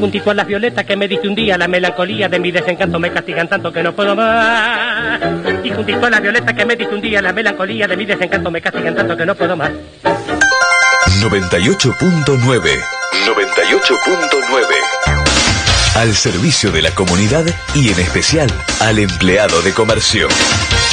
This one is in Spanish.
juntito a las violetas que me diste un día, la melancolía de mi desencanto me castigan tanto que no puedo más. Y juntito a las violetas que me diste un día, la melancolía de mi desencanto me castigan tanto que no puedo más. 98.9 98.9 Al servicio de la comunidad y en especial al empleado de comercio.